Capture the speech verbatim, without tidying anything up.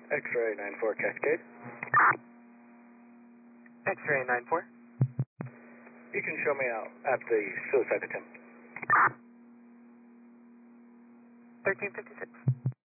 X-ray nine four Cascade. X-ray nine four. You can show me out at the suicide attempt. thirteen fifty-six.